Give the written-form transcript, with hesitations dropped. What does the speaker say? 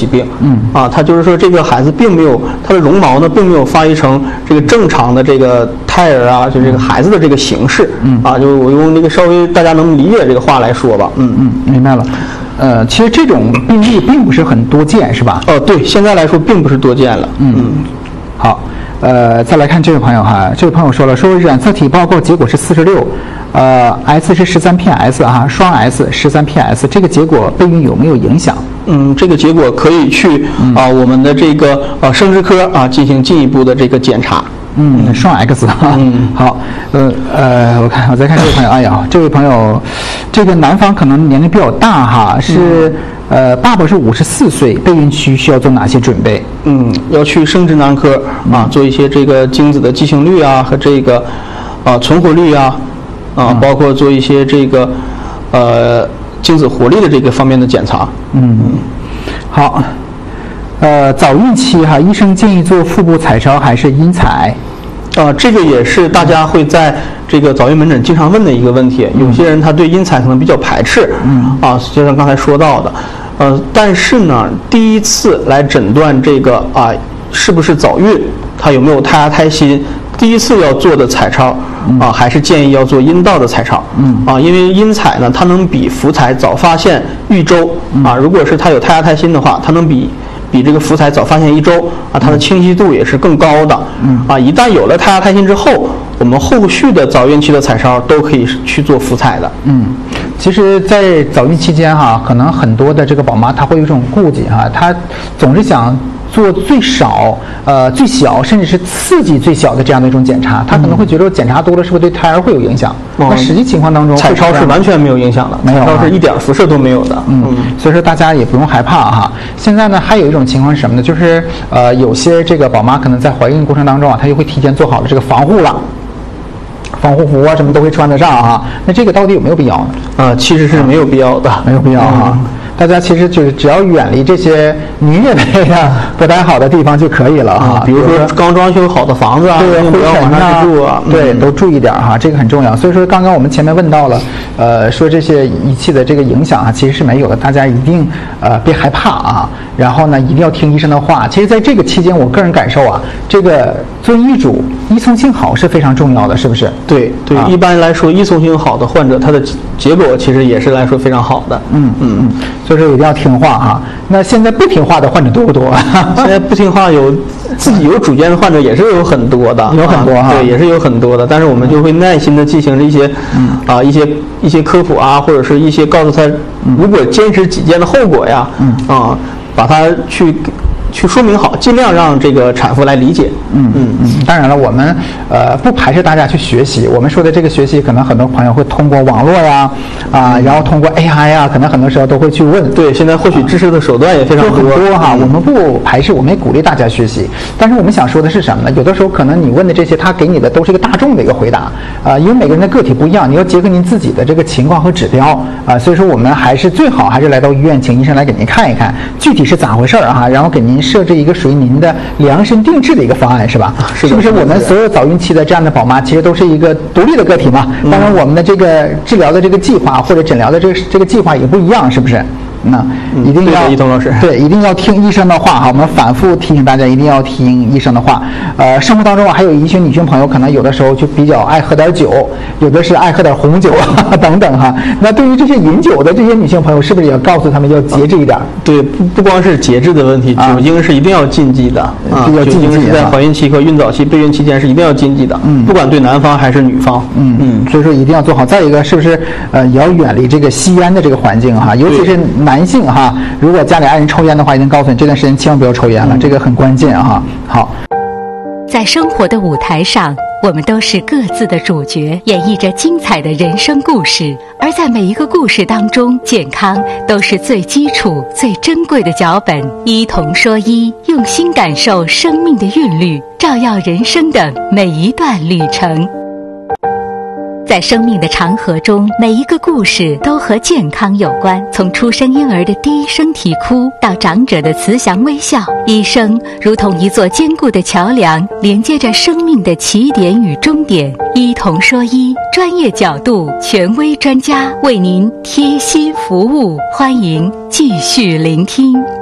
疾病。它就是说这个孩子并没有他的绒毛呢，并没有发育成这个正常的这个胎儿啊，就这个孩子的这个形式。就我用这个稍微大家能理解这个话来说吧。 明白了。其实这种病例并不是很多见，是吧？ 对，现在来说并不是多见了。 好。再来看这位朋友哈，这位朋友说染色体报告结果是46，S 是13PS 哈，双 S 13PS， 这个结果备孕有没有影响？ 这个结果可以去我们的这个生殖科进行进一步的这个检查。 双 X 哈。好，我再看这位朋友，哎呀，这位朋友，这个男方可能年龄比较大哈，是。爸爸是54岁，备孕期需要做哪些准备？ 要去生殖男科做一些这个精子的畸形率和这个存活率包括做一些这个精子活力的这个方面的检查。 好，早孕期医生建议做腹部彩超还是阴彩？ 这个也是大家会在这个早孕门诊经常问的一个问题。有些人他对阴彩可能比较排斥，就像刚才说到的。但是呢，第一次来诊断这个是不是早孕，他有没有胎压胎心，第一次要做的彩超还是建议要做阴道的彩超。因为阴彩呢，它能比腹彩早发现1周如果是他有胎压胎心的话，它能比这个腹彩早发现1周它的清晰度也是更高的。一旦有了胎压胎心之后，我们后续的早孕期的彩超都可以去做腹彩的。 其实，在早孕期间可能很多的这个宝妈她会有一种顾忌她总是想做最少、最小，甚至是刺激最小的这样的一种检查，她可能会觉得检查多了是不是对胎儿会有影响？那实际情况当中， 彩超是完全没有影响的， 没有， 彩超是一点辐射都没有的。 所以说大家也不用害怕现在呢，还有一种情况是什么呢？就是有些这个宝妈可能在怀孕过程当中她就会提前做好了这个防护了。防护服什么都会穿得上那这个到底有没有必要呢？其实是没有必要的， 没有必要大家其实就是只要远离这些你认为的不太好的地方就可以了比如说刚装修好的房子对， 不要往上去住对，都注意点这个很重要。所以说刚刚我们前面问到了说这些仪器的这个影响其实是没有的，大家一定别害怕然后呢一定要听医生的话。其实在这个期间，我个人感受这个做医嘱依从性好是非常重要的，是不是？ 对，一般来说依从性好的患者，他的结果其实也是来说非常好的。 所以说一定要听话那现在不听话的患者多不多？ 现在不听话自己有主见的患者也是有很多的， 有很多对，也是有很多的。但是我们就会耐心的进行一些一些科普或者是一些告诉他，如果坚持己见的后果把他去说明好，尽量让这个产妇来理解。 当然了，我们不排斥大家去学习。我们说的这个学习，可能很多朋友会通过网络然后通过 AI 可能很多时候都会去问。 对，现在获取知识的手段也非常多我们不排斥，我们也鼓励大家学习。但是我们想说的是什么呢？有的时候可能你问的这些，他给你的都是一个大众的一个回答因为每个人的个体不一样，你要结合您自己的这个情况和指标所以说我们最好还是来到医院，请医生来给您看一看具体是咋回事然后给您设置一个属于您的量身定制的一个方案，是吧？是不是？我们所有早孕期的这样的宝妈，其实都是一个独立的个体嘛。当然，我们的这个治疗的这个计划或者诊疗的这个计划也不一样，是不是？那一定要一东老师对，一定要听医生的话我们反复提醒大家一定要听医生的话。生活当中还有一些女性朋友，可能有的时候就比较爱喝点酒，有的是爱喝点红酒等等那对于这些饮酒的这些女性朋友，是不是也要告诉他们要节制一点？ 对，不光是节制的问题，酒精是一定要禁忌的要禁忌酒精是在怀孕期和孕早期、备孕期间是一定要禁忌的不管对男方还是女方。 所以说一定要做好。再一个，是不是也要远离这个吸烟的这个环境尤其是男性如果家里爱人抽烟的话，一定告诉你这段时间千万不要抽烟了这个很关键好， 在生活的舞台上，我们都是各自的主角，演绎着精彩的人生故事。而在每一个故事当中，健康都是最基础、最珍贵的脚本。医童说医，用心感受生命的韵律，照耀人生的每一段旅程。在生命的长河中，每一个故事都和健康有关。从出生婴儿的第一声啼哭，到长者的慈祥微笑，医生如同一座坚固的桥梁，连接着生命的起点与终点。医童说医，专业角度，权威专家为您贴心服务，欢迎继续聆听。